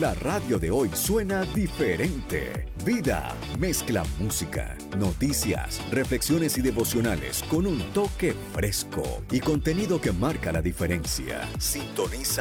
La radio de hoy suena diferente. Vida mezcla música, noticias, reflexiones y devocionales con un toque fresco y contenido que marca la diferencia. Sintoniza